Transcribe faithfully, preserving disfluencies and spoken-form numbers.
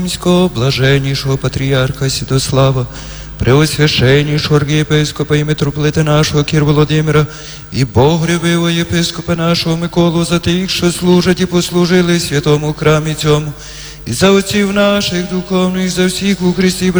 Римського блаженнішого патріарха Святослава, преосвященнішого архієпископа і митрополита нашого Кір Володимира, і Богорявого єпископа нашого Миколу, за тих, що служать і послужили святому храмі цьому, і за отців наших духовних, за всіх у Христі